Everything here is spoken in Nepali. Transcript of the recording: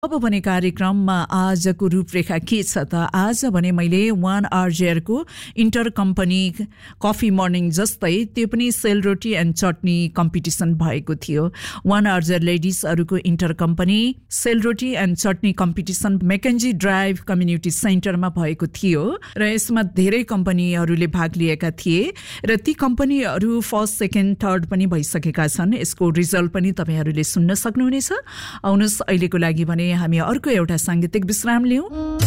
अब भने कार्यक्रममा आजको रूपरेखा के छ त आज भने मैले 1RJR को इन्टर कम्पनी कफी मर्निङ जस्तै त्यो पनि सेलरोटी एन्ड चटनी कम्पिटिसन भएको थियो 1RJR लेडिजहरुको enter company sel roti and chutney competition मेकेन्जी drive community सेन्टरमा भएको थियो र यसमा धेरै कम्पनीहरुले भाग लिएका थिए र ती कम्पनीहरु फर्स्ट सेकेन्ड थर्ड पनि भइसकेका छन् यसको रिजल्ट पनि तपाईहरुले सुन्न सक्नुहुनेछ आउनुस् अहिलेको लागि भने हामी अर्को एउटा सांगीतिक विश्राम लियौं